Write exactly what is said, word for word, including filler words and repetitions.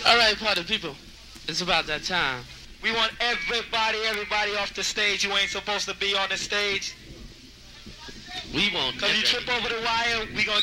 All right, party people. It's about that time. We want everybody, everybody off the stage who ain't supposed to be on the stage. We want Cause you trip over the wire, we gonna